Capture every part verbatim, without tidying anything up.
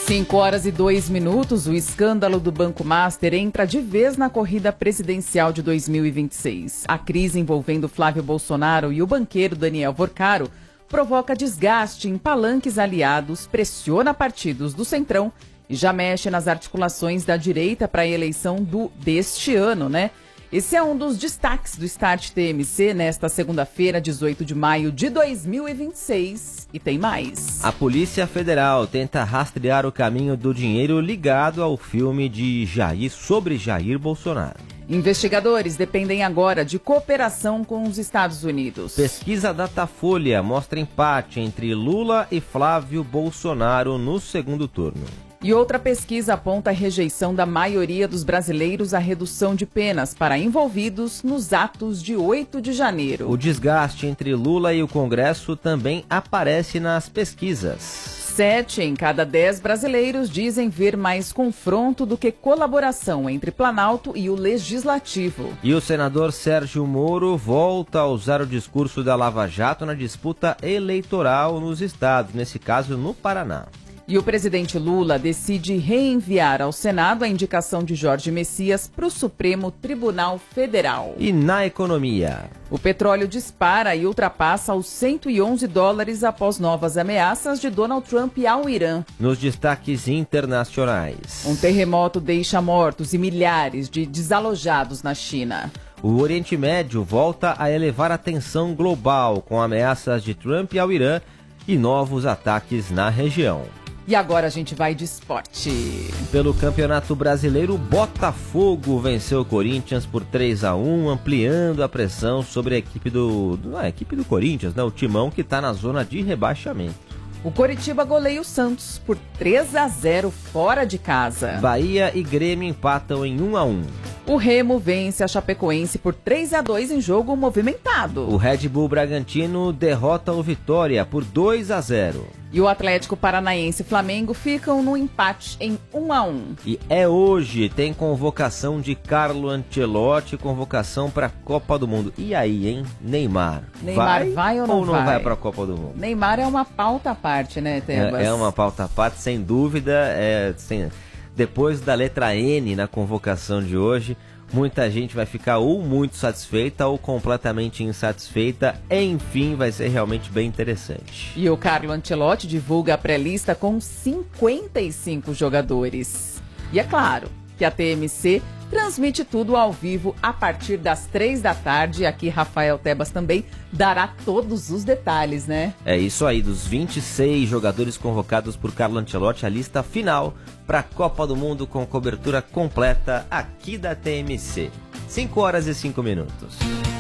cinco horas e dois minutos, o escândalo do Banco Master entra de vez na corrida presidencial de dois mil e vinte e seis. A crise envolvendo Flávio Bolsonaro e o banqueiro Daniel Vorcaro provoca desgaste em palanques aliados, pressiona partidos do Centrão e já mexe nas articulações da direita para a eleição do, deste ano, né? Esse é um dos destaques do Start T M C nesta segunda-feira, dezoito de maio de dois mil e vinte e seis. E tem mais. A Polícia Federal tenta rastrear o caminho do dinheiro ligado ao filme de Jair sobre Jair Bolsonaro. Investigadores dependem agora de cooperação com os Estados Unidos. Pesquisa Datafolha mostra empate entre Lula e Flávio Bolsonaro no segundo turno. E outra pesquisa aponta a rejeição da maioria dos brasileiros à redução de penas para envolvidos nos atos de oito de janeiro. O desgaste entre Lula e o Congresso também aparece nas pesquisas. Sete em cada dez brasileiros dizem ver mais confronto do que colaboração entre Planalto e o Legislativo. E o senador Sérgio Moro volta a usar o discurso da Lava Jato na disputa eleitoral nos estados, nesse caso no Paraná. E o presidente Lula decide reenviar ao Senado a indicação de Jorge Messias para o Supremo Tribunal Federal. E na economia? O petróleo dispara e ultrapassa os cento e onze dólares após novas ameaças de Donald Trump ao Irã. Nos destaques internacionais. Um terremoto deixa mortos e milhares de desalojados na China. O Oriente Médio volta a elevar a tensão global com ameaças de Trump ao Irã e novos ataques na região. E agora a gente vai de esporte. Pelo Campeonato Brasileiro, Botafogo venceu o Corinthians por três a um, ampliando a pressão sobre a equipe do, não, a equipe do Corinthians, né? O timão que está na zona de rebaixamento. O Coritiba goleia o Santos por três a zero fora de casa. Bahia e Grêmio empatam em um a um. O Remo vence a Chapecoense por três a dois em jogo movimentado. O Red Bull Bragantino derrota o Vitória por dois a zero. E o Atlético Paranaense e Flamengo ficam no empate em um a um. E é hoje, tem convocação de Carlo Ancelotti, convocação para a Copa do Mundo. E aí, hein? Neymar. Neymar vai, vai ou não ou não vai? vai para a Copa do Mundo? Neymar é uma pauta à parte, né, Tebas? É, é uma pauta à parte, sem dúvida. É, sem... Depois da letra N na convocação de hoje, muita gente vai ficar ou muito satisfeita ou completamente insatisfeita. Enfim, vai ser realmente bem interessante. E o Carlo Ancelotti divulga a pré-lista com cinquenta e cinco jogadores. E é claro que a T M C transmite tudo ao vivo a partir das três da tarde. Aqui Rafael Tebas também dará todos os detalhes, né? É isso aí, dos vinte e seis jogadores convocados por Carlo Ancelotti, a lista final para a Copa do Mundo com cobertura completa aqui da T M C. cinco horas e cinco minutos.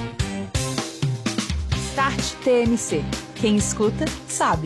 Start T M C. Quem escuta, sabe.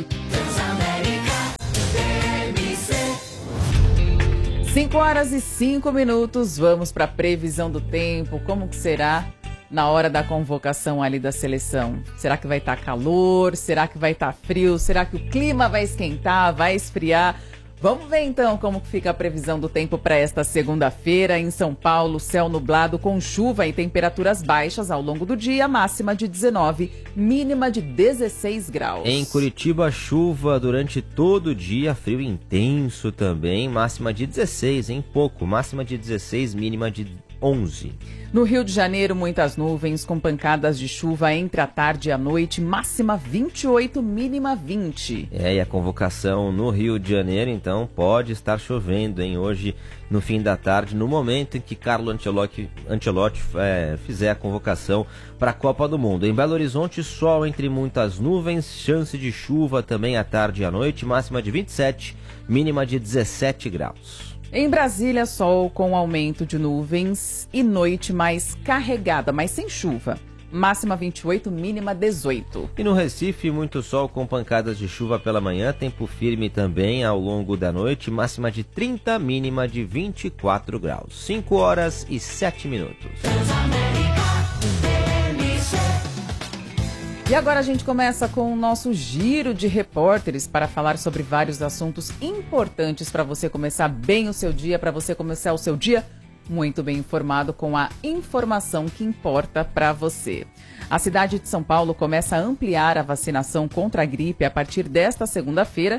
cinco horas e cinco minutos, vamos para a previsão do tempo. Como que será na hora da convocação ali da seleção? Será que vai estar calor? Será que vai estar frio? Será que o clima vai esquentar, vai esfriar? Vamos ver então como que fica a previsão do tempo para esta segunda-feira. Em São Paulo, céu nublado com chuva e temperaturas baixas ao longo do dia, máxima de dezenove, mínima de dezesseis graus. Em Curitiba, chuva durante todo o dia, frio intenso também, máxima de dezesseis, em pouco, máxima de dezesseis, mínima de onze. No Rio de Janeiro, muitas nuvens com pancadas de chuva entre a tarde e a noite, máxima vinte e oito, mínima vinte. É, e a convocação no Rio de Janeiro, então, pode estar chovendo, hein, hoje no fim da tarde, no momento em que Carlo Ancelotti, Ancelotti é, fizer a convocação para a Copa do Mundo. Em Belo Horizonte, sol entre muitas nuvens, chance de chuva também à tarde e à noite, máxima de vinte e sete, mínima de dezessete graus. Em Brasília, sol com aumento de nuvens e noite mais carregada, mas sem chuva. Máxima vinte e oito, mínima dezoito. E no Recife, muito sol com pancadas de chuva pela manhã, tempo firme também ao longo da noite, máxima de trinta, mínima de vinte e quatro graus. cinco horas e sete minutos. E agora a gente começa com o nosso giro de repórteres para falar sobre vários assuntos importantes para você começar bem o seu dia, para você começar o seu dia muito bem informado com a informação que importa para você. A cidade de São Paulo começa a ampliar a vacinação contra a gripe a partir desta segunda-feira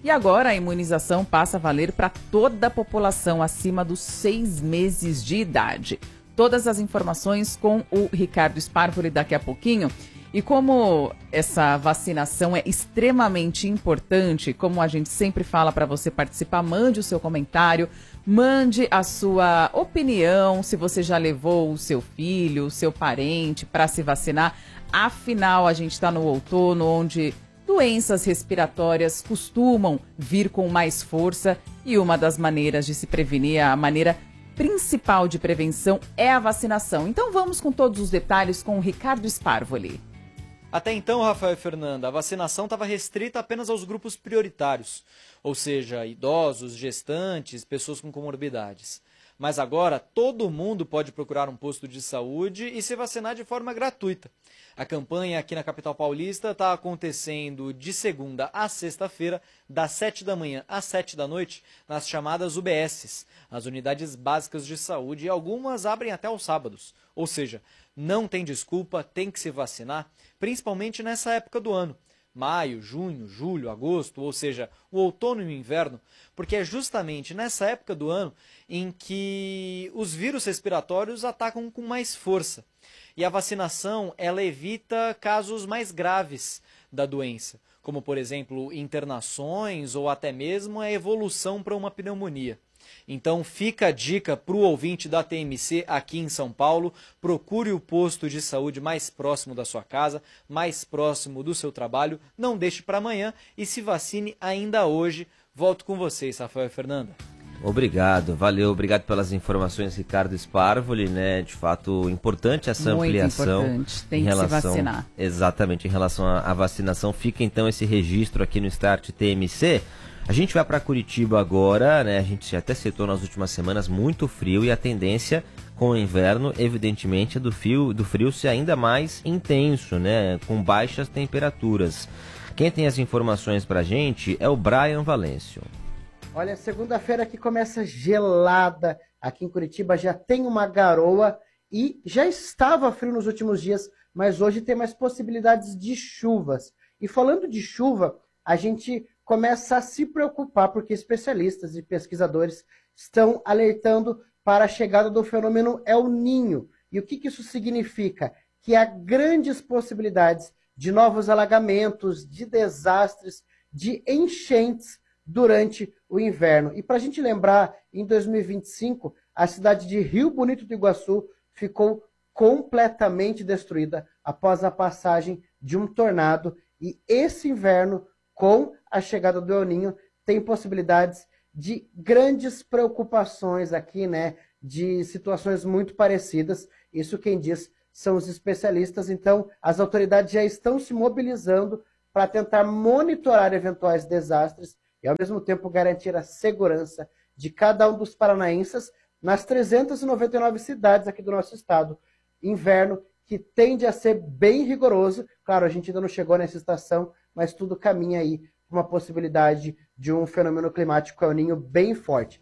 E agora a imunização passa a valer para toda a população acima dos seis meses de idade. Todas as informações com o Ricardo Sparvoli daqui a pouquinho. E como essa vacinação é extremamente importante, como a gente sempre fala para você participar, mande o seu comentário, mande a sua opinião, se você já levou o seu filho, o seu parente para se vacinar. Afinal, a gente está no outono, onde doenças respiratórias costumam vir com mais força e uma das maneiras de se prevenir, a maneira principal de prevenção é a vacinação. Então vamos com todos os detalhes com o Ricardo Sparvoli. Até então, Rafael e Fernanda, a vacinação estava restrita apenas aos grupos prioritários, ou seja, idosos, gestantes, pessoas com comorbidades. Mas agora todo mundo pode procurar um posto de saúde e se vacinar de forma gratuita. A campanha aqui na capital paulista está acontecendo de segunda a sexta-feira, das sete da manhã às sete da noite, nas chamadas U B Ss, as Unidades Básicas de Saúde, e algumas abrem até aos sábados. Ou seja, não tem desculpa, tem que se vacinar, principalmente nessa época do ano. Maio, junho, julho, agosto, ou seja, o outono e o inverno, porque é justamente nessa época do ano em que os vírus respiratórios atacam com mais força. E a vacinação, ela evita casos mais graves da doença, como, por exemplo, internações ou até mesmo a evolução para uma pneumonia. Então fica a dica para o ouvinte da T M C aqui em São Paulo, procure o posto de saúde mais próximo da sua casa, mais próximo do seu trabalho, não deixe para amanhã e se vacine ainda hoje. Volto com vocês, Rafael e Fernanda. Obrigado, valeu, obrigado pelas informações, Ricardo Sparvoli, né? De fato, importante essa Muito ampliação. Importante, tem em que relação, se vacinar. Exatamente, em relação à, à vacinação. Fica então esse registro aqui no Start T M C. A gente vai para Curitiba agora, né? A gente até citou nas últimas semanas, muito frio, e a tendência com o inverno, evidentemente, é do frio, do frio ser ainda mais intenso, né? Com baixas temperaturas. Quem tem as informações pra gente é o Brian Valêncio. Olha, segunda-feira que começa gelada, aqui em Curitiba já tem uma garoa e já estava frio nos últimos dias, mas hoje tem mais possibilidades de chuvas. E falando de chuva, a gente começa a se preocupar porque especialistas e pesquisadores estão alertando para a chegada do fenômeno El Niño. E o que, que isso significa? Que há grandes possibilidades de novos alagamentos, de desastres, de enchentes durante o inverno. E para a gente lembrar, em dois mil e vinte e cinco, a cidade de Rio Bonito do Iguaçu ficou completamente destruída após a passagem de um tornado. E esse inverno, com a chegada do El Niño, tem possibilidades de grandes preocupações aqui, né? De situações muito parecidas. Isso quem diz são os especialistas. Então, as autoridades já estão se mobilizando para tentar monitorar eventuais desastres e, ao mesmo tempo, garantir a segurança de cada um dos paranaenses nas trezentas e noventa e nove cidades aqui do nosso estado. Inverno que tende a ser bem rigoroso. Claro, a gente ainda não chegou nessa estação, mas tudo caminha aí para uma possibilidade de um fenômeno climático El Niño bem forte.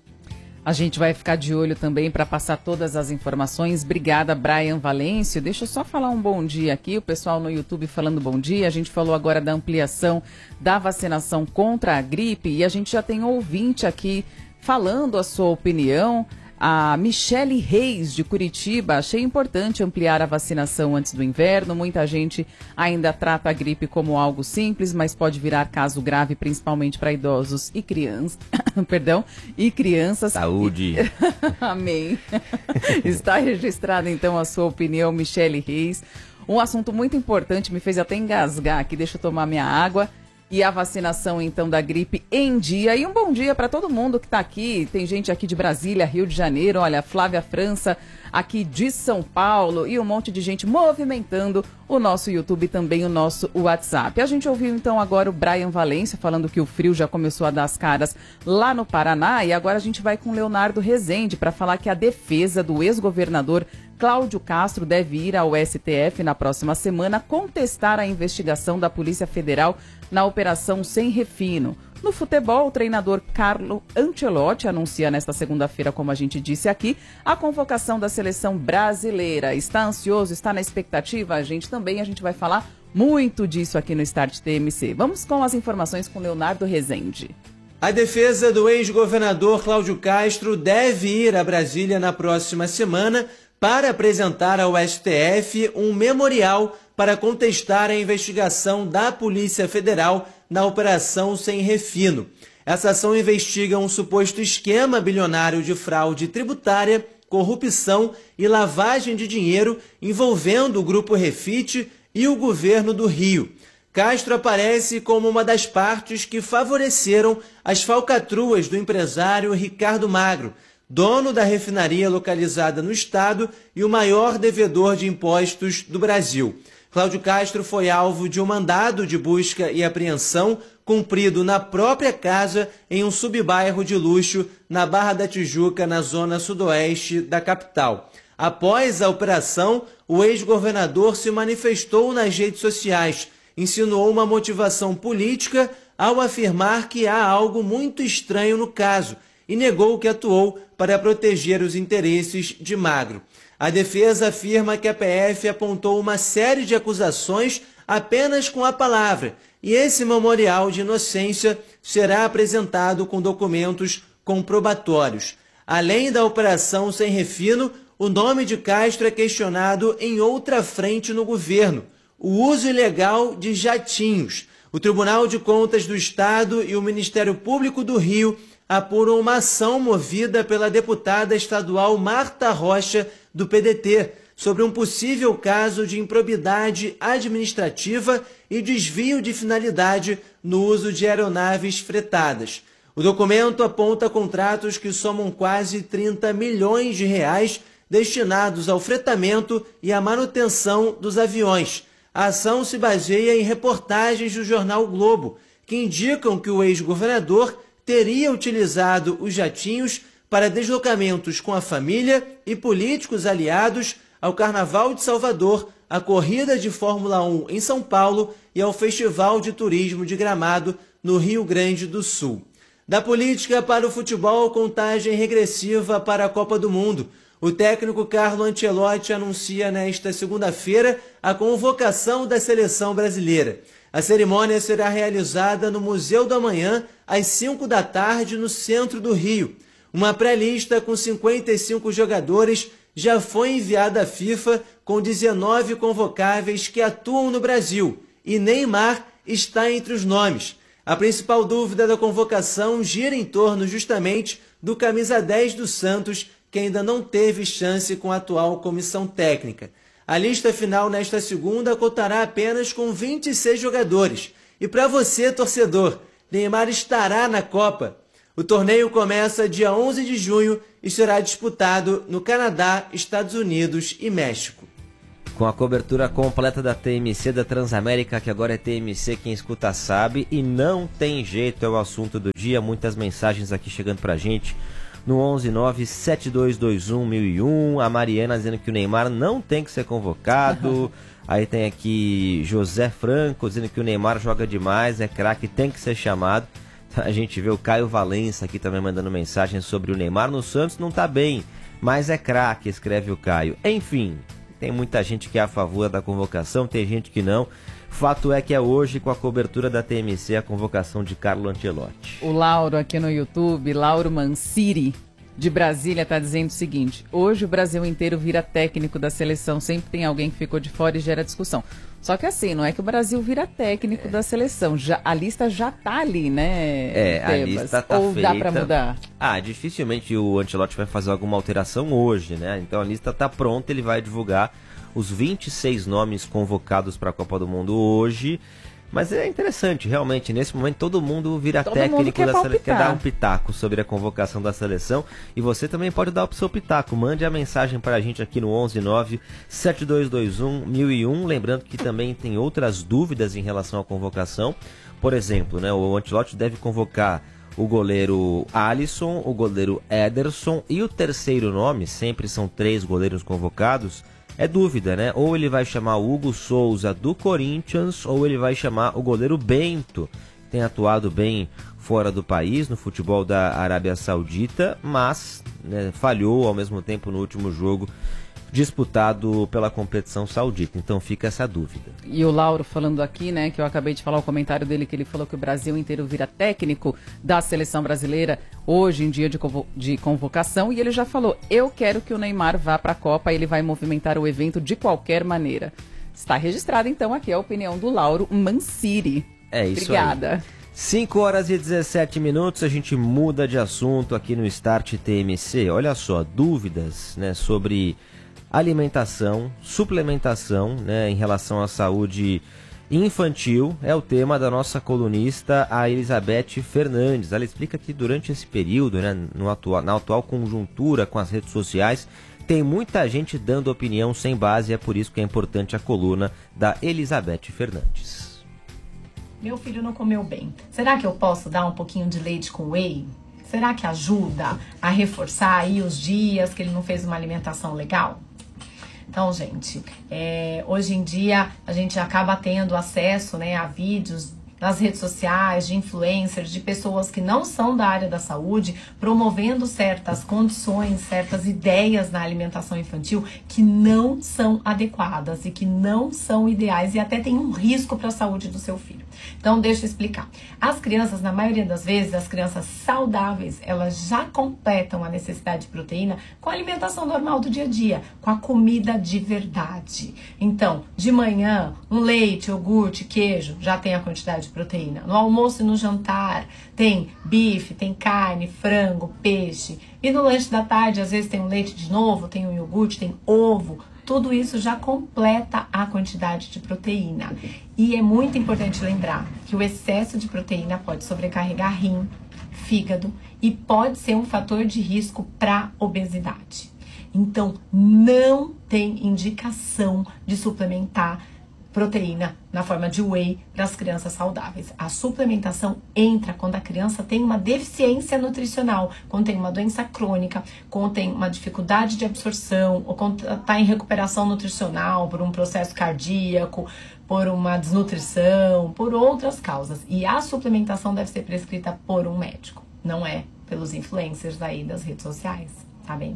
A gente vai ficar de olho também para passar todas as informações. Obrigada, Brian Valêncio. Deixa eu só falar um bom dia aqui. O pessoal no YouTube falando bom dia. A gente falou agora da ampliação da vacinação contra a gripe e a gente já tem ouvinte aqui falando a sua opinião. A Michele Reis, de Curitiba, achei importante ampliar a vacinação antes do inverno. Muita gente ainda trata a gripe como algo simples, mas pode virar caso grave, principalmente para idosos e crianças. Perdão, e crianças. Saúde. Amém. Está registrada, então, a sua opinião, Michele Reis. Um assunto muito importante, me fez até engasgar aqui. Deixa eu tomar minha água. E a vacinação, então, da gripe em dia. E um bom dia para todo mundo que está aqui. Tem gente aqui de Brasília, Rio de Janeiro, olha, Flávia França, aqui de São Paulo. E um monte de gente movimentando o nosso YouTube e também o nosso WhatsApp. A gente ouviu, então, agora o Brian Valêncio falando que o frio já começou a dar as caras lá no Paraná. E agora a gente vai com o Leonardo Rezende para falar que a defesa do ex-governador Cláudio Castro deve ir ao S T F na próxima semana contestar a investigação da Polícia Federal na Operação Sem Refino. No futebol, o treinador Carlo Ancelotti anuncia nesta segunda-feira, como a gente disse aqui, a convocação da seleção brasileira. Está ansioso, está na expectativa? A gente também, a gente vai falar Muito disso aqui no Start T M C. Vamos com as informações com Leonardo Rezende. A defesa do ex-governador Cláudio Castro deve ir a Brasília na próxima semana para apresentar ao S T F um memorial para contestar a investigação da Polícia Federal na Operação Sem Refino. Essa ação investiga um suposto esquema bilionário de fraude tributária, corrupção e lavagem de dinheiro envolvendo o Grupo Refit e o governo do Rio. Castro aparece como uma das partes que favoreceram as falcatruas do empresário Ricardo Magro, dono da refinaria localizada no estado e o maior devedor de impostos do Brasil. Cláudio Castro foi alvo de um mandado de busca e apreensão cumprido na própria casa em um subbairro de luxo na Barra da Tijuca, na zona sudoeste da capital. Após a operação, o ex-governador se manifestou nas redes sociais, insinuou uma motivação política ao afirmar que há algo muito estranho no caso e negou que atuou para proteger os interesses de Magro. A defesa afirma que a P F apontou uma série de acusações apenas com a palavra e esse memorial de inocência será apresentado com documentos comprobatórios. Além da Operação Sem Refino, o nome de Castro é questionado em outra frente no governo: o uso ilegal de jatinhos. O Tribunal de Contas do Estado e o Ministério Público do Rio apuram uma ação movida pela deputada estadual Marta Rocha, do P D T, sobre um possível caso de improbidade administrativa e desvio de finalidade no uso de aeronaves fretadas. O documento aponta contratos que somam quase trinta milhões de reais destinados ao fretamento e à manutenção dos aviões. A ação se baseia em reportagens do jornal Globo, que indicam que o ex-governador teria utilizado os jatinhos para deslocamentos com a família e políticos aliados ao Carnaval de Salvador, à corrida de Fórmula um em São Paulo e ao Festival de Turismo de Gramado, no Rio Grande do Sul. Da política para o futebol, contagem regressiva para a Copa do Mundo. O técnico Carlo Ancelotti anuncia nesta segunda-feira a convocação da seleção brasileira. A cerimônia será realizada no Museu do Amanhã, às cinco da tarde, no centro do Rio. Uma pré-lista com cinquenta e cinco jogadores já foi enviada à FIFA, com dezenove convocáveis que atuam no Brasil, e Neymar está entre os nomes. A principal dúvida da convocação gira em torno justamente do camisa dez do Santos, que ainda não teve chance com a atual comissão técnica. A lista final nesta segunda contará apenas com vinte e seis jogadores. E para você, torcedor, Neymar estará na Copa. O torneio começa dia onze de junho e será disputado no Canadá, Estados Unidos e México. Com a cobertura completa da T M C da Transamérica, que agora é T M C, quem escuta sabe, e não tem jeito, é o assunto do dia. Muitas mensagens aqui chegando pra gente no onze nove sete dois dois um mil e um. A Mariana dizendo que o Neymar não tem que ser convocado. Aí tem aqui José Franco dizendo que o Neymar joga demais, é craque, tem que ser chamado. A gente vê o Caio Valença aqui também mandando mensagem sobre o Neymar no Santos, não tá bem, mas é craque, escreve o Caio. Enfim, tem muita gente que é a favor da convocação, tem gente que não. Fato é que é hoje, com a cobertura da T M C, a convocação de Carlo Ancelotti. O Lauro aqui no YouTube, Lauro Manciri, de Brasília, está dizendo o seguinte: hoje o Brasil inteiro vira técnico da seleção, sempre tem alguém que ficou de fora e gera discussão. Só que assim, não é que o Brasil vira técnico é. da seleção, já, a lista já tá ali, né? É, Tebas? A lista tá Ou feita. Ou dá pra mudar? Ah, dificilmente o Ancelotti vai fazer alguma alteração hoje, né? Então a lista tá pronta, ele vai divulgar os vinte e seis nomes convocados para a Copa do Mundo hoje. Mas é interessante, realmente, nesse momento todo mundo vira todo técnico mundo quer da seleção, quer dar um palpitar. pitaco sobre a convocação da seleção, e você também pode dar o seu pitaco. Mande a mensagem para a gente aqui no onze nove sete dois dois um mil e um, lembrando que também tem outras dúvidas em relação à convocação. Por exemplo, né, o Ancelotti deve convocar o goleiro Alisson, o goleiro Ederson, e o terceiro nome, sempre são três goleiros convocados, é dúvida, né? Ou ele vai chamar o Hugo Souza do Corinthians, ou ele vai chamar o goleiro Bento, que tem atuado bem fora do país, no futebol da Arábia Saudita, mas né, falhou ao mesmo tempo no último jogo disputado pela competição saudita. Então fica essa dúvida. E o Lauro falando aqui, né, que eu acabei de falar o comentário dele, que ele falou que o Brasil inteiro vira técnico da seleção brasileira hoje em dia de, convo- de convocação, e ele já falou, eu quero que o Neymar vá para a Copa, ele vai movimentar o evento de qualquer maneira. Está registrada então aqui a opinião do Lauro Mancini. É isso. Obrigada. Aí. cinco horas e dezessete minutos, a gente muda de assunto aqui no Start T M C. Olha só, dúvidas, né, sobre alimentação, suplementação, né, em relação à saúde infantil, é o tema da nossa colunista, a Elizabeth Fernandes. Ela explica que durante esse período, né, no atual, na atual conjuntura com as redes sociais, tem muita gente dando opinião sem base, e é por isso que é importante a coluna da Elizabeth Fernandes. Meu filho não comeu bem. Será que eu posso dar um pouquinho de leite com whey? Será que ajuda a reforçar aí os dias que ele não fez uma alimentação legal? Então, gente, é, hoje em dia a gente acaba tendo acesso, né, a vídeos nas redes sociais, de influencers, de pessoas que não são da área da saúde, promovendo certas condições, certas ideias na alimentação infantil que não são adequadas e que não são ideais e até tem um risco para a saúde do seu filho. Então, deixa eu explicar. As crianças, na maioria das vezes, as crianças saudáveis, elas já completam a necessidade de proteína com a alimentação normal do dia a dia, com a comida de verdade. Então, de manhã, um leite, iogurte, queijo, já tem a quantidade de proteína. No almoço e no jantar, tem bife, tem carne, frango, peixe. E no lanche da tarde, às vezes tem um leite de novo, tem um iogurte, tem ovo. Tudo isso já completa a quantidade de proteína. E é muito importante lembrar que o excesso de proteína pode sobrecarregar rim, fígado e pode ser um fator de risco para obesidade. Então, não tem indicação de suplementar proteína na forma de whey para as crianças saudáveis. A suplementação entra quando a criança tem uma deficiência nutricional, quando tem uma doença crônica, quando tem uma dificuldade de absorção, ou quando está em recuperação nutricional por um processo cardíaco, por uma desnutrição, por outras causas. E a suplementação deve ser prescrita por um médico, não é pelos influencers aí das redes sociais, tá bem?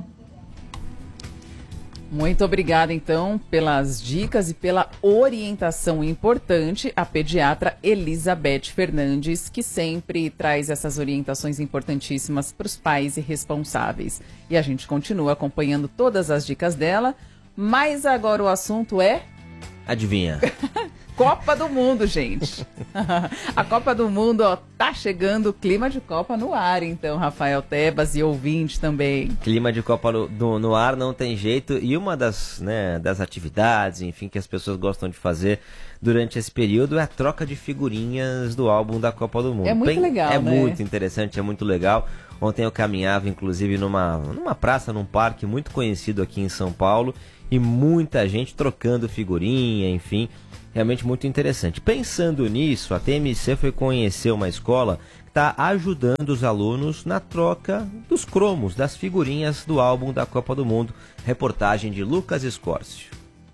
Muito obrigada, então, pelas dicas e pela orientação importante, a pediatra Elizabeth Fernandes, que sempre traz essas orientações importantíssimas para os pais e responsáveis. E a gente continua acompanhando todas as dicas dela, mas agora o assunto é... Adivinha? Copa do Mundo, gente. A Copa do Mundo, ó, tá chegando, clima de Copa no ar, então, Rafael Tebas e ouvinte também. Clima de Copa no, no, no ar não tem jeito, e uma das, né, das atividades, enfim, que as pessoas gostam de fazer durante esse período é a troca de figurinhas do álbum da Copa do Mundo. É muito Bem, legal, É né? muito interessante, é muito legal. Ontem eu caminhava, inclusive, numa, numa praça, num parque muito conhecido aqui em São Paulo, e muita gente trocando figurinha, enfim... Realmente muito interessante. Pensando nisso, a T M C foi conhecer uma escola que está ajudando os alunos na troca dos cromos, das figurinhas do álbum da Copa do Mundo. Reportagem de Lucas Escórcio.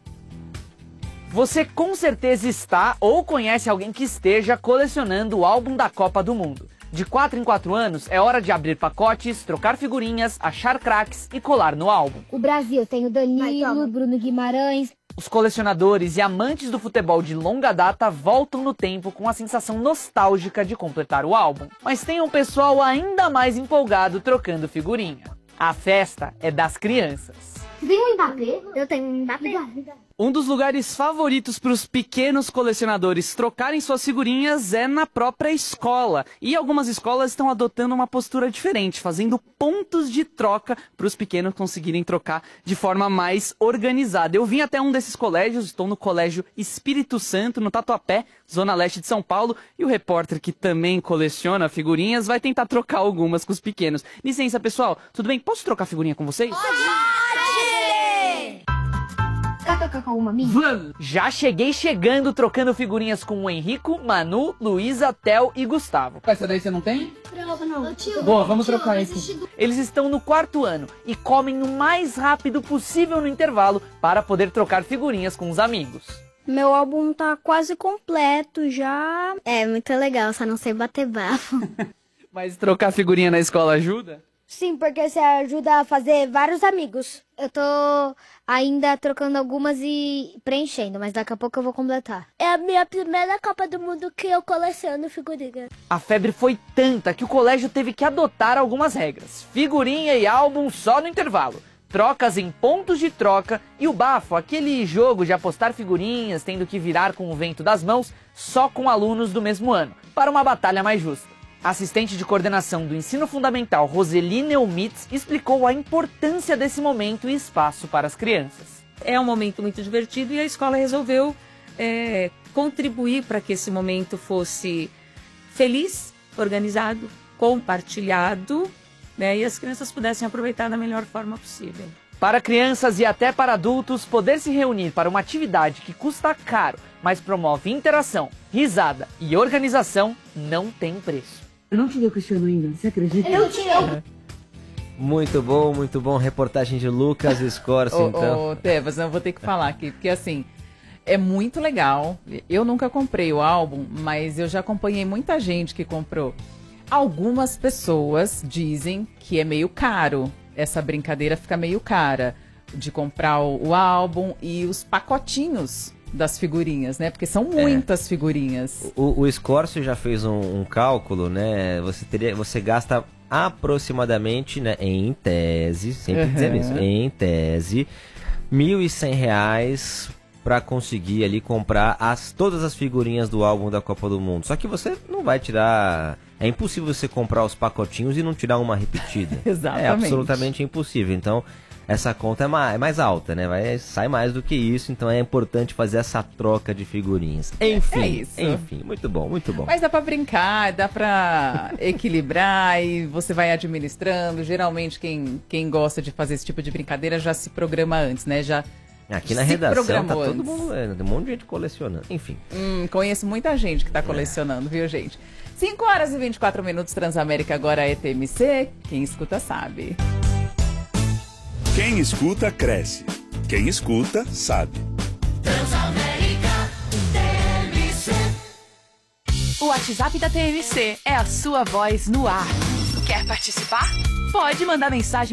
Você com certeza está ou conhece alguém que esteja colecionando o álbum da Copa do Mundo. De quatro em quatro anos, é hora de abrir pacotes, trocar figurinhas, achar craques e colar no álbum. O Brasil tem o Danilo, Bruno Guimarães. Os colecionadores e amantes do futebol de longa data voltam no tempo com a sensação nostálgica de completar o álbum. Mas tem um pessoal ainda mais empolgado trocando figurinha. A festa é das crianças. Você tem um Mbappé? Eu tenho um Mbappé. Um dos lugares favoritos para os pequenos colecionadores trocarem suas figurinhas é na própria escola. E algumas escolas estão adotando uma postura diferente, fazendo pontos de troca para os pequenos conseguirem trocar de forma mais organizada. Eu vim até um desses colégios, estou no Colégio Espírito Santo, no Tatuapé, zona leste de São Paulo, e o repórter que também coleciona figurinhas vai tentar trocar algumas com os pequenos. Licença, pessoal, tudo bem? Posso trocar figurinha com vocês? Vamos! Já cheguei chegando, trocando figurinhas com o Henrico, Manu, Luísa, Theo e Gustavo. Essa daí você não tem? Não, tio. Boa, vamos trocar isso. Eles estão no quarto ano e comem o mais rápido possível no intervalo para poder trocar figurinhas com os amigos. Meu álbum tá quase completo já. É muito legal, só não sei bater bafo. Mas trocar figurinha na escola ajuda? Sim, porque você ajuda a fazer vários amigos. Eu tô ainda trocando algumas e preenchendo, mas daqui a pouco eu vou completar. É a minha primeira Copa do Mundo que eu coleciono figurinha. A febre foi tanta que o colégio teve que adotar algumas regras. Figurinha e álbum só no intervalo. Trocas em pontos de troca e o bafo, aquele jogo de apostar figurinhas, tendo que virar com o vento das mãos, só com alunos do mesmo ano, para uma batalha mais justa. A assistente de coordenação do ensino fundamental, Roseli Neumitz, explicou a importância desse momento e espaço para as crianças. É um momento muito divertido e a escola resolveu é, contribuir para que esse momento fosse feliz, organizado, compartilhado, né, e as crianças pudessem aproveitar da melhor forma possível. Para crianças e até para adultos, poder se reunir para uma atividade que custa caro, mas promove interação, risada e organização, não tem preço. Eu não tirei o Cristiano ainda, você acredita? Eu tirei. Muito bom, muito bom. Reportagem de Lucas Scorsi, Ô, então. ô, Tebas, eu vou ter que falar aqui, porque assim, é muito legal. Eu nunca comprei o álbum, mas eu já acompanhei muita gente que comprou. Algumas pessoas dizem que é meio caro. Essa brincadeira fica meio cara de comprar o, o álbum e os pacotinhos das figurinhas, né? Porque são muitas é. figurinhas. O, o Scorsi já fez um, um cálculo, né? Você teria, você gasta aproximadamente, né, em tese, sempre uhum. dizendo isso, em tese, mil e cem reais para conseguir ali comprar as, todas as figurinhas do álbum da Copa do Mundo. Só que você não vai tirar... É impossível você comprar os pacotinhos e não tirar uma repetida. Exatamente. É absolutamente impossível. Então, essa conta é mais, é mais alta, né? Vai, sai mais do que isso, então é importante fazer essa troca de figurinhas. Enfim, é isso. enfim, muito bom, muito bom. Mas dá pra brincar, dá pra equilibrar e você vai administrando. Geralmente quem, quem gosta de fazer esse tipo de brincadeira já se programa antes, né? Já Aqui na redação tá todo mundo, é, tem um monte de gente colecionando, enfim. Hum, conheço muita gente que tá colecionando, é. viu, gente? cinco horas e vinte e quatro minutos, Transamérica agora é T M C, quem escuta sabe. Quem escuta, cresce. Quem escuta, sabe. Transamérica T M C. O WhatsApp da T M C é a sua voz no ar. Quer participar? Pode mandar mensagem